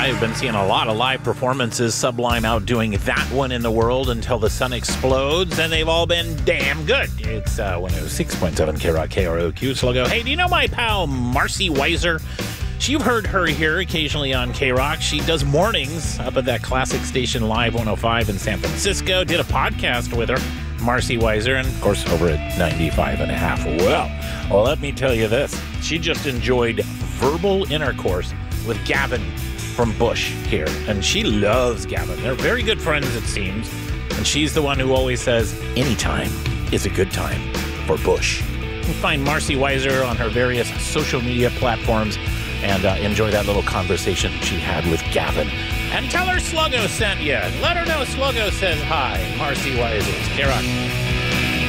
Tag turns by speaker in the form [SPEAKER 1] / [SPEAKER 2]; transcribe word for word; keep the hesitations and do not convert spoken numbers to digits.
[SPEAKER 1] I've been seeing a lot of live performances, Sublime outdoing that one in the world until the sun explodes, and they've all been damn good. It's uh, one oh six point seven K Rock K R O Q Sluggo. Hey, do you know my pal Marcy Weiser? You've heard her here occasionally on K-Rock. She does mornings up at that classic station Live one oh five in San Francisco. Did a podcast with her, Marcy Weiser, and of course over at ninety-five and a half. Well, well, let me tell you this. She just enjoyed verbal intercourse with Gavin from Bush here, and she loves Gavin. They're very good friends, it seems, and she's the one who always says, anytime is a good time for Bush. You can find Marcy Weiser on her various social media platforms and uh, enjoy that little conversation she had with Gavin. And tell her Sluggo sent you. Let her know Sluggo says hi. Marcy Weiser, K-Rock.